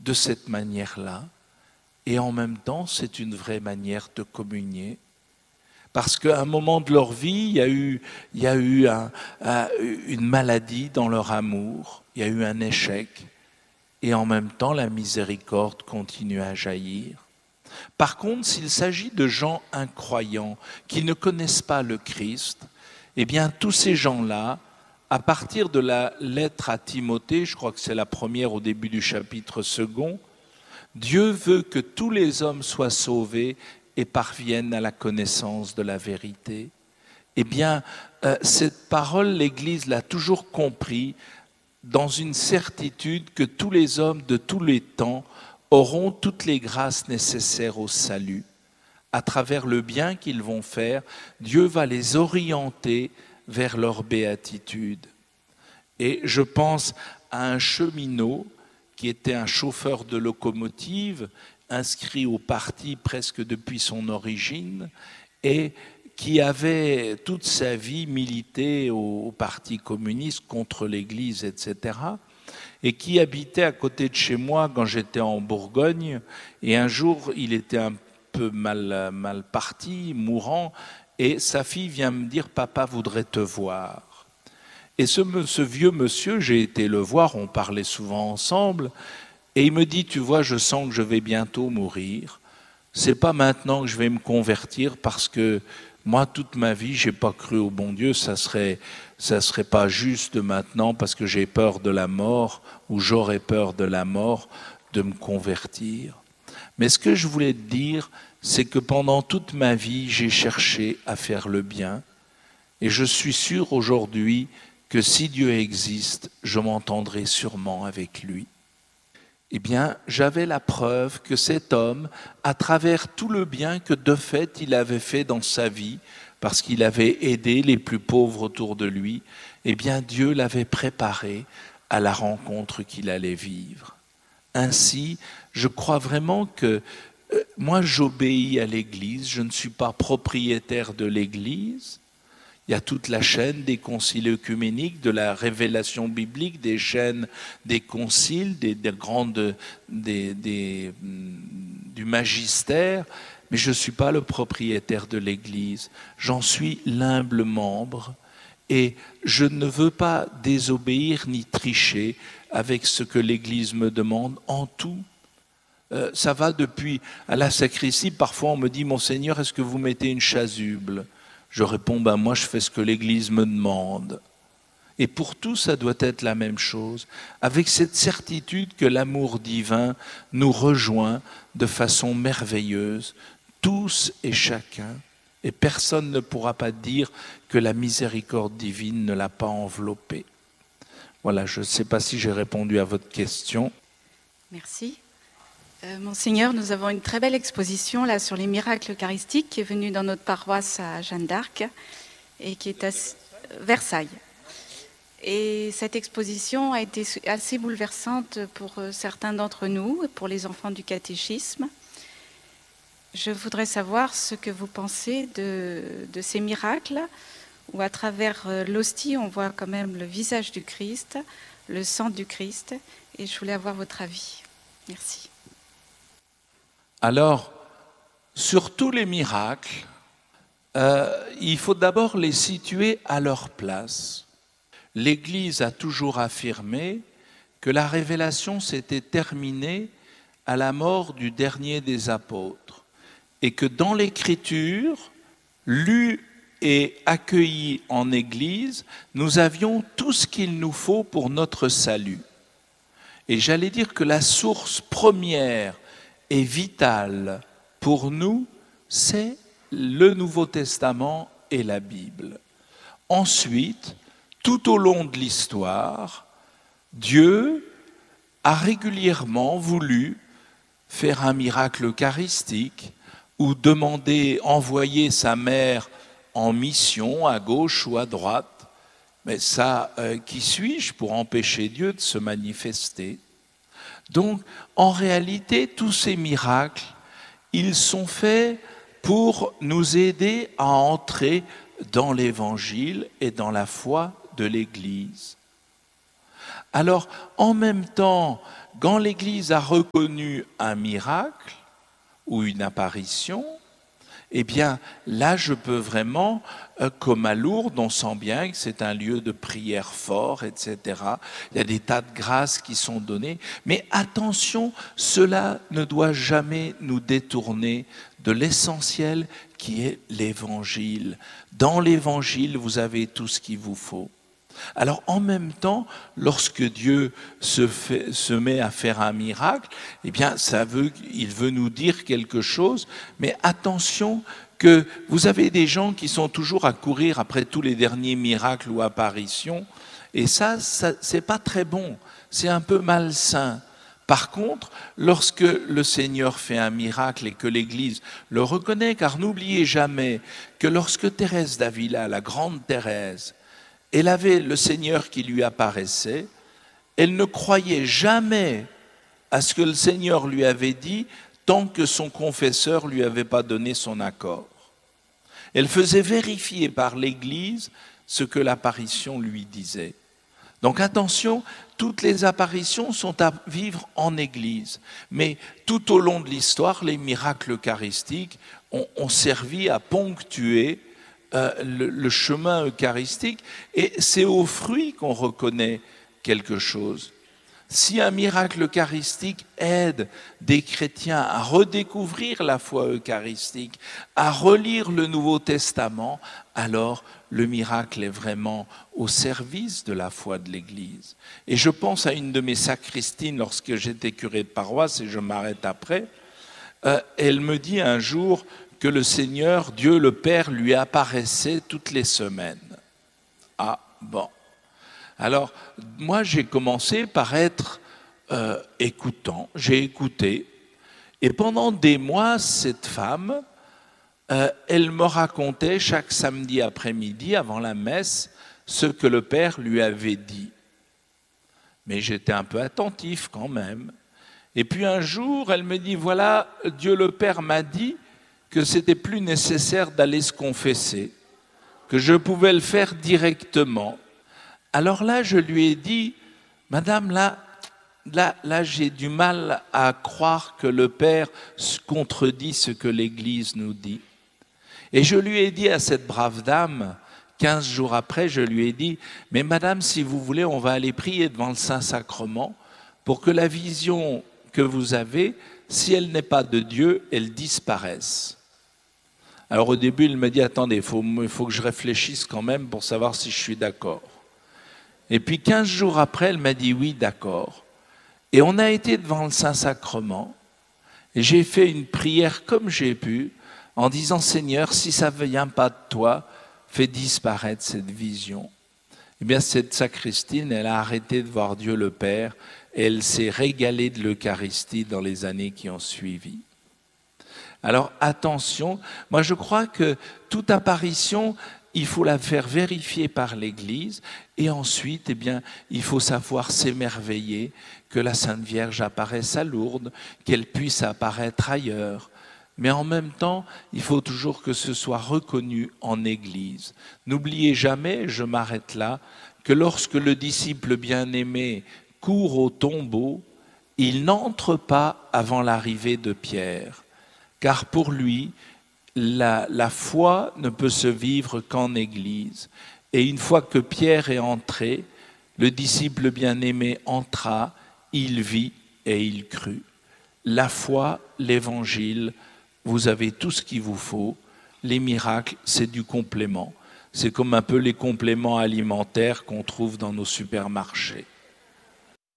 de cette manière-là. Et en même temps, c'est une vraie manière de communier. Parce qu'à un moment de leur vie, il y a eu une maladie dans leur amour, il y a eu un échec, et en même temps, la miséricorde continue à jaillir. Par contre, s'il s'agit de gens incroyants, qui ne connaissent pas le Christ, eh bien, tous ces gens-là, à partir de la lettre à Timothée, je crois que c'est la première au début du chapitre 2, Dieu veut que tous les hommes soient sauvés et parviennent à la connaissance de la vérité. Eh bien, cette parole, l'Église l'a toujours compris dans une certitude que tous les hommes de tous les temps auront toutes les grâces nécessaires au salut. À travers le bien qu'ils vont faire, Dieu va les orienter vers leur béatitude. Et je pense à un cheminot qui était un chauffeur de locomotive, inscrit au parti presque depuis son origine, et qui avait toute sa vie milité au Parti communiste contre l'Église, etc., et qui habitait à côté de chez moi quand j'étais en Bourgogne, et un jour, il était un peu mal parti, mourant, et sa fille vient me dire « Papa voudrait te voir ». Et ce vieux monsieur, j'ai été le voir, on parlait souvent ensemble, et il me dit « Tu vois, je sens que je vais bientôt mourir. C'est pas maintenant que je vais me convertir parce que moi, toute ma vie, j'ai pas cru au bon Dieu. Ça serait pas juste maintenant parce que j'ai peur de la mort ou j'aurais peur de la mort de me convertir. Mais ce que je voulais te dire, c'est que pendant toute ma vie, j'ai cherché à faire le bien. Et je suis sûr aujourd'hui que si Dieu existe, je m'entendrai sûrement avec lui. Eh bien, j'avais la preuve que cet homme, à travers tout le bien que de fait il avait fait dans sa vie, parce qu'il avait aidé les plus pauvres autour de lui, eh bien Dieu l'avait préparé à la rencontre qu'il allait vivre. Ainsi, je crois vraiment que moi j'obéis à l'Église, je ne suis pas propriétaire de l'Église. Il y a toute la chaîne des conciles œcuméniques, de la révélation biblique, des chaînes des conciles, du magistère, mais je ne suis pas le propriétaire de l'Église. J'en suis l'humble membre et je ne veux pas désobéir ni tricher avec ce que l'Église me demande en tout. Ça va depuis à la sacristie, parfois on me dit « Monseigneur, est-ce que vous mettez une chasuble ?» Je réponds, moi je fais ce que l'Église me demande. Et pour tout, ça doit être la même chose, avec cette certitude que l'amour divin nous rejoint de façon merveilleuse, tous et chacun, et personne ne pourra pas dire que la miséricorde divine ne l'a pas enveloppé. Voilà, je ne sais pas si j'ai répondu à votre question. Merci. Monseigneur, nous avons une très belle exposition là sur les miracles eucharistiques qui est venue dans notre paroisse à Jeanne d'Arc et qui est à Versailles. Et cette exposition a été assez bouleversante pour certains d'entre nous, pour les enfants du catéchisme. Je voudrais savoir ce que vous pensez de ces miracles où à travers l'hostie on voit quand même le visage du Christ, le sang du Christ, et je voulais avoir votre avis. Merci. Alors, sur tous les miracles, il faut d'abord les situer à leur place. L'Église a toujours affirmé que la révélation s'était terminée à la mort du dernier des apôtres et que dans l'Écriture, lue et accueillie en Église, nous avions tout ce qu'il nous faut pour notre salut. Et j'allais dire que la source première et vitale pour nous, c'est le Nouveau Testament et la Bible. Ensuite, tout au long de l'histoire, Dieu a régulièrement voulu faire un miracle eucharistique ou demander, envoyer sa mère en mission à gauche ou à droite. Mais ça, qui suis-je pour empêcher Dieu de se manifester ? Donc, en réalité, tous ces miracles, ils sont faits pour nous aider à entrer dans l'Évangile et dans la foi de l'Église. Alors, en même temps, quand l'Église a reconnu un miracle ou une apparition, eh bien, là, je peux vraiment, comme à Lourdes, on sent bien que c'est un lieu de prière fort, etc. Il y a des tas de grâces qui sont données. Mais attention, cela ne doit jamais nous détourner de l'essentiel qui est l'Évangile. Dans l'Évangile, vous avez tout ce qu'il vous faut. Alors en même temps, lorsque Dieu se met à faire un miracle, eh bien il veut nous dire quelque chose, mais attention que vous avez des gens qui sont toujours à courir après tous les derniers miracles ou apparitions, et ça c'est pas très bon, c'est un peu malsain. Par contre, lorsque le Seigneur fait un miracle et que l'Église le reconnaît, car n'oubliez jamais que lorsque Thérèse d'Avila, la grande Thérèse, elle avait le Seigneur qui lui apparaissait, elle ne croyait jamais à ce que le Seigneur lui avait dit tant que son confesseur ne lui avait pas donné son accord. Elle faisait vérifier par l'Église ce que l'apparition lui disait. Donc attention, toutes les apparitions sont à vivre en Église. Mais tout au long de l'histoire, les miracles eucharistiques ont servi à ponctuer le chemin eucharistique, et c'est au fruit qu'on reconnaît quelque chose. Si un miracle eucharistique aide des chrétiens à redécouvrir la foi eucharistique, à relire le Nouveau Testament, alors le miracle est vraiment au service de la foi de l'Église. Et je pense à une de mes sacristines lorsque j'étais curé de paroisse, et je m'arrête après, elle me dit un jour que le Seigneur, Dieu le Père, lui apparaissait toutes les semaines. Ah, bon. Alors, moi, j'ai commencé par être écoutant. J'ai écouté. Et pendant des mois, cette femme, elle me racontait chaque samedi après-midi, avant la messe, ce que le Père lui avait dit. Mais j'étais un peu attentif quand même. Et puis un jour, elle me dit, voilà, Dieu le Père m'a dit que c'était plus nécessaire d'aller se confesser, que je pouvais le faire directement. Alors là, je lui ai dit, Madame, là, j'ai du mal à croire que le Père contredit ce que l'Église nous dit. Et je lui ai dit à cette brave dame, 15 jours après, je lui ai dit, mais Madame, si vous voulez, on va aller prier devant le Saint-Sacrement pour que la vision que vous avez, si elle n'est pas de Dieu, elle disparaisse. Alors au début, il me dit, attendez, il faut que je réfléchisse quand même pour savoir si je suis d'accord. Et puis 15 jours après, elle m'a dit, oui, d'accord. Et on a été devant le Saint-Sacrement, et j'ai fait une prière comme j'ai pu, en disant, Seigneur, si ça ne vient pas de toi, fais disparaître cette vision. Eh bien, cette sacristine, elle a arrêté de voir Dieu le Père, et elle s'est régalée de l'Eucharistie dans les années qui ont suivi. Alors attention, moi je crois que toute apparition, il faut la faire vérifier par l'Église, et ensuite, eh bien, il faut savoir s'émerveiller que la Sainte Vierge apparaisse à Lourdes, qu'elle puisse apparaître ailleurs. Mais en même temps, il faut toujours que ce soit reconnu en Église. N'oubliez jamais, je m'arrête là, que lorsque le disciple bien-aimé court au tombeau, il n'entre pas avant l'arrivée de Pierre. Car pour lui, la foi ne peut se vivre qu'en Église. Et une fois que Pierre est entré, le disciple bien-aimé entra, il vit et il crut. La foi, l'Évangile, vous avez tout ce qu'il vous faut. Les miracles, c'est du complément. C'est comme un peu les compléments alimentaires qu'on trouve dans nos supermarchés.